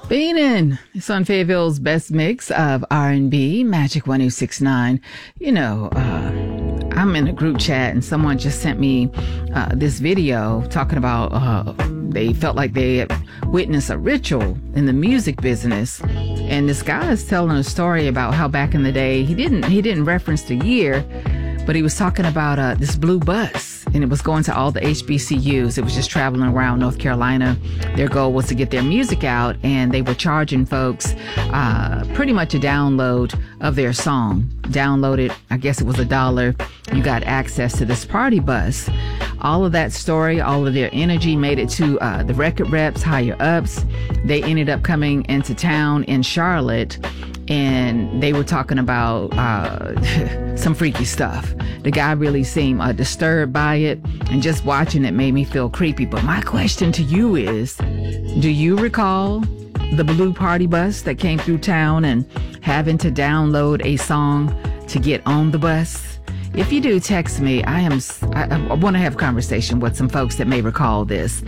Beanin'. It's on Fayetteville's best mix of R&B, Magic 1069. You know, I'm in a group chat and someone just sent me this video talking about they felt like they had witnessed a ritual in the music business. And this guy is telling a story about how back in the day, he didn't reference the year, but he was talking about this blue bus, and it was going to all the HBCUs. It was just traveling around North Carolina. Their goal was to get their music out, and they were charging folks pretty much a download of their song. Downloaded, I guess it was $1. You got access to this party bus. All of that story, all of their energy made it to the record reps, higher ups. They ended up coming into town in Charlotte, and they were talking about some freaky stuff. The guy really seemed disturbed by it, and just watching it made me feel creepy. But my question to you is, do you recall the blue party bus that came through town and having to download a song to get on the bus? If you do, text me. I want to have a conversation with some folks that may recall this.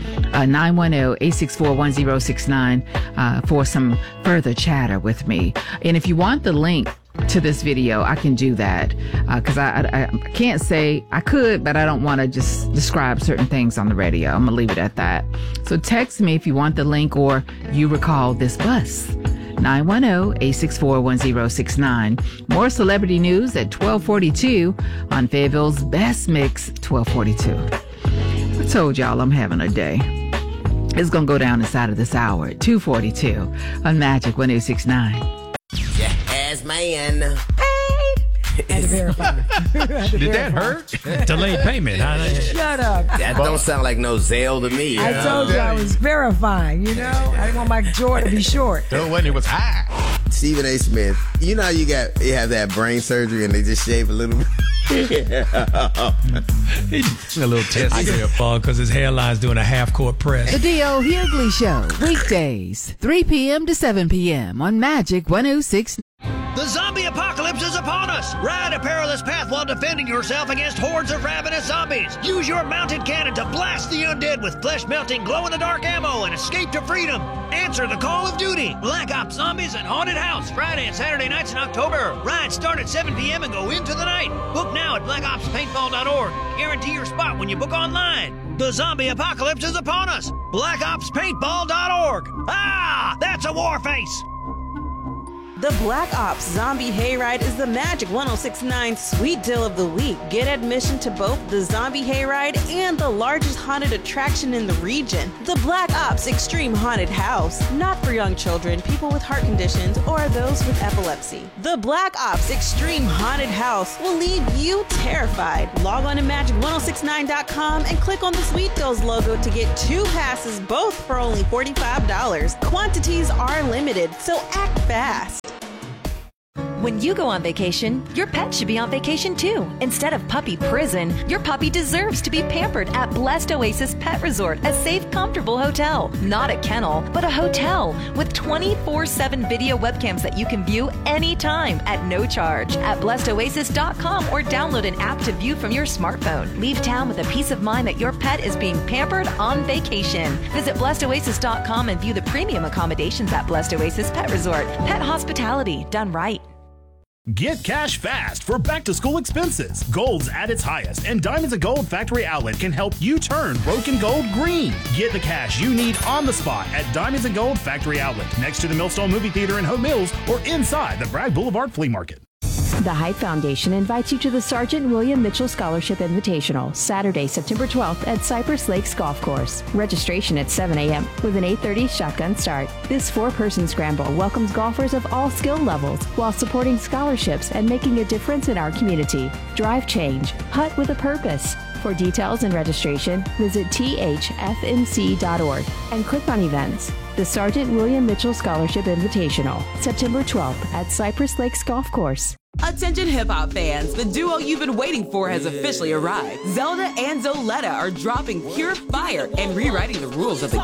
910-864-1069 for some further chatter with me. And if you want the link to this video, I can do that because I can't say I could, but I don't want to just describe certain things on the radio. I'm going to leave it at that. So text me if you want the link or you recall this bus. 910-864-1069. More celebrity news at 1242 on Fayetteville's Best Mix 1242. I told y'all I'm having a day. It's going to go down inside of this hour at 242 on Magic 1069. Yes, man. Had to verify. Did that hurt? Delayed payment. Shut up. That don't sound like no Zelle to me. I told you I was verifying, you know? I didn't want my jaw to be short. When it was high. Stephen A. Smith, you know how you have that brain surgery and they just shave a little bit? A little test. I get a bug because his hairline's doing a half-court press. The D.O. Hughley Show, weekdays, 3 p.m. to 7 p.m. on Magic 1069. The zombie apocalypse is upon us! Ride a perilous path while defending yourself against hordes of ravenous zombies. Use your mounted cannon to blast the undead with flesh-melting, glow-in-the-dark ammo and escape to freedom. Answer the call of duty. Black Ops Zombies and Haunted House, Friday and Saturday nights in October. Rides start at 7 p.m. and go into the night. Book now at blackopspaintball.org. Guarantee your spot when you book online. The zombie apocalypse is upon us. blackopspaintball.org. Ah, that's a war face. The Black Ops Zombie Hayride is the Magic 1069 Sweet Deal of the Week. Get admission to both the Zombie Hayride and the largest haunted attraction in the region, the Black Ops Extreme Haunted House. Not for young children, people with heart conditions, or those with epilepsy. The Black Ops Extreme Haunted House will leave you terrified. Log on to magic1069.com and click on the Sweet Deals logo to get 2 passes, both for only $45. Quantities are limited, so act fast. When you go on vacation, your pet should be on vacation too. Instead of puppy prison, your puppy deserves to be pampered at Blessed Oasis Pet Resort, a safe, comfortable hotel. Not a kennel, but a hotel with 24/7 video webcams that you can view anytime at no charge at blessedoasis.com or download an app to view from your smartphone. Leave town with a peace of mind that your pet is being pampered on vacation. Visit blessedoasis.com and view the premium accommodations at Blessed Oasis Pet Resort. Pet hospitality done right. Get cash fast for back-to-school expenses. Gold's at its highest, and Diamonds of Gold Factory Outlet can help you turn broken gold green. Get the cash you need on the spot at Diamonds of Gold Factory Outlet, next to the Millstone Movie Theater in Hope Mills or inside the Bragg Boulevard Flea Market. The Hype Foundation invites you to the Sergeant William Mitchell Scholarship Invitational, Saturday, September 12th at Cypress Lakes Golf Course. Registration at 7 a.m. with an 8:30 shotgun start. This 4-person scramble welcomes golfers of all skill levels while supporting scholarships and making a difference in our community. Drive change. Putt with a purpose. For details and registration, visit thfnc.org and click on events. The Sergeant William Mitchell Scholarship Invitational, September 12th at Cypress Lakes Golf Course. Attention hip-hop fans, the duo you've been waiting for has officially arrived. Zelda and Zoletta are dropping pure fire and rewriting the rules of the